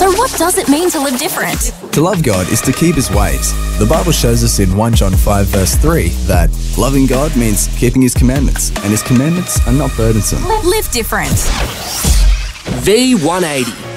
So what does it mean to live different? To love God is to keep His ways. The Bible shows us in 1 John 5 verse 3 that loving God means keeping His commandments, and His commandments are not burdensome. Live different. V180.